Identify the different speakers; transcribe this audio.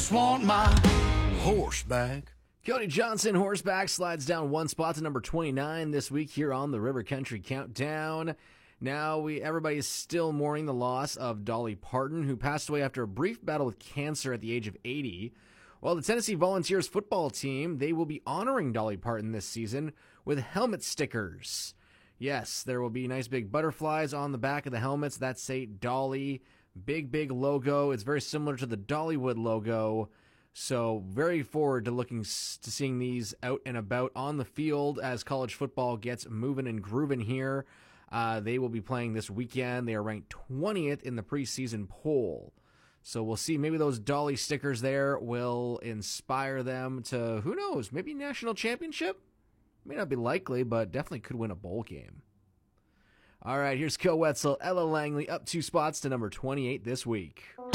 Speaker 1: just want my horseback.
Speaker 2: Cody Johnson, horseback, slides down one spot to number 29 this week here on the River Country Countdown. Now, everybody is still mourning the loss of Dolly Parton, who passed away after a brief battle with cancer at the age of 80. While the Tennessee Volunteers football team, they will be honoring Dolly Parton this season with helmet stickers. Yes, there will be nice big butterflies on the back of the helmets that say Dolly. Big logo. It's very similar to the Dollywood logo. So very forward to seeing these out and about on the field as college football gets moving and grooving here. They will be playing this weekend. They are ranked 20th in the preseason poll. So we'll see. Maybe those Dolly stickers there will inspire them to, who knows, maybe national championship? May not be likely, but definitely could win a bowl game. All right, here's Ko Wetzel, Ella Langley, up 2 spots to number 28 this week.